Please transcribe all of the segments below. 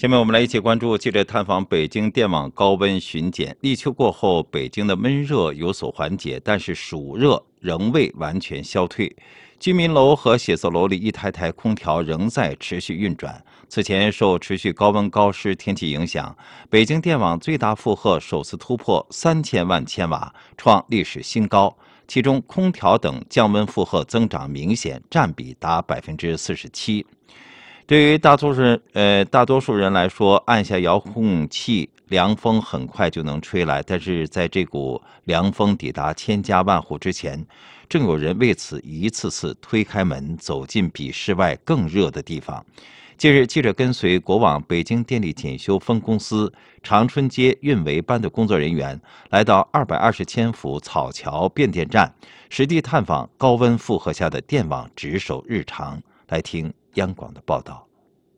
下面我们来一起关注记者探访北京电网高温巡检。立秋过后，北京的闷热有所缓解，但是暑热仍未完全消退。居民楼和写字楼里一台台空调仍在持续运转。此前，受持续高温高湿天气影响，北京电网最大负荷首次突破3000万千瓦，创历史新高。其中，空调等降温负荷增长明显，占比达47%。对于大多数人来说，按下遥控器，凉风很快就能吹来。但是在这股凉风抵达千家万户之前，正有人为此一次次推开门，走进比室外更热的地方。近日，记者跟随国网北京电力检修分公司长春街运维班的工作人员，来到220千伏草桥变电站，实地探访高温负荷下的电网值守日常。来听央广的报道。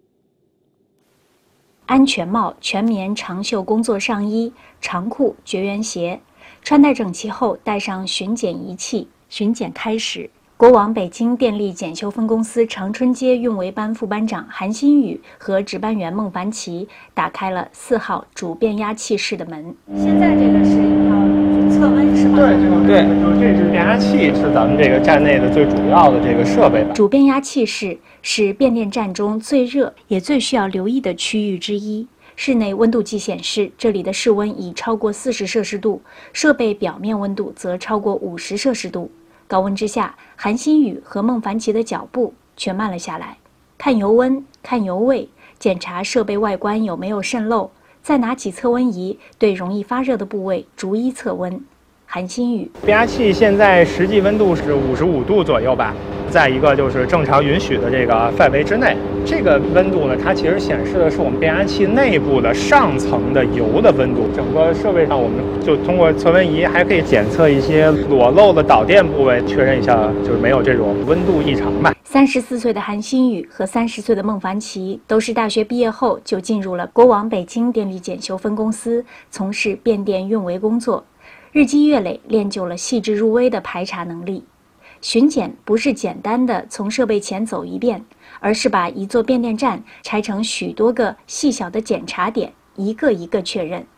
安全帽、全棉长袖工作上衣、长裤、绝缘鞋，穿戴整齐后带上巡检仪器，巡检开始。国网北京电力检修分公司长春街运维班副班长韩新宇和值班员孟凡奇打开了4号主变压器室的门。现在这个是要测温是吗？ 对，这支变压器是咱们这个站内的最主要的这个设备。 主变压器室是变电站中最热也最需要留意的区域之一。室内温度计显示，这里的室温已超过40摄氏度，设备表面温度则超过50摄氏度。高温之下，韩新宇和孟凡奇的脚步却慢了下来，看油温，看油位，检查设备外观有没有渗漏，再拿起测温仪对容易发热的部位逐一测温。韩新宇： 变压器现在实际温度是55度左右吧，再一个就是正常允许的这个范围之内。这个温度呢，它其实显示的是我们变压器内部的上层的油的温度。整个设备上，我们就通过测温仪还可以检测一些裸露的导电部位，确认一下就是没有这种温度异常吧。 34岁的韩新宇和30岁的孟凡奇都是大学毕业后就进入了国网北京电力检修分公司，从事变电运维工作。日积月累，练就了细致入微的排查能力。巡检不是简单的从设备前走一遍，而是把一座变电站拆成许多个细小的检查点，一个一个确认。